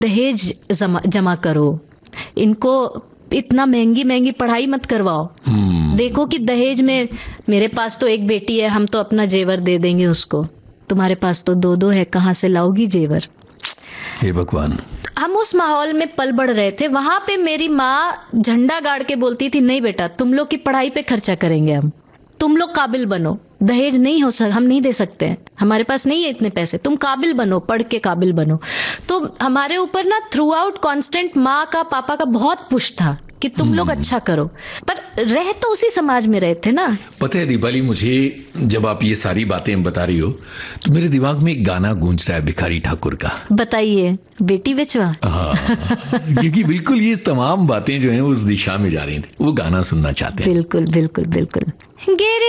दहेज जमा करो, इनको इतना महंगी महंगी पढ़ाई मत करवाओ। देखो कि दहेज में, मेरे पास तो एक बेटी है, हम तो अपना जेवर दे देंगे उसको, तुम्हारे पास तो दो दो है, कहाँ से लाओगी जेवर। हे भगवान। हम उस माहौल में पल बढ़ रहे थे। वहां पे मेरी माँ झंडा गाड़ के बोलती थी, नहीं बेटा, तुम लोग की पढ़ाई पे खर्चा करेंगे हम, तुम लोग काबिल बनो, दहेज नहीं हो हम नहीं दे सकते हैं, हमारे पास नहीं है इतने पैसे, तुम काबिल बनो, पढ़ के काबिल बनो। तो हमारे ऊपर ना थ्रू आउट कांस्टेंट माँ का, पापा का बहुत पुश था कि तुम लोग अच्छा करो, पर रह तो उसी समाज में रहे थे ना। पता है दीपाली, मुझे जब आप ये सारी बातें बता रही हो तो मेरे दिमाग में एक गाना गूंज रहा है भिखारी ठाकुर का। बताइए। बेटी बेचवा। हाँ, क्योंकि बिल्कुल ये तमाम बातें जो हैं उस दिशा में जा रही थी, वो गाना सुनना चाहते हैं। बिल्कुल बिल्कुल बिल्कुल।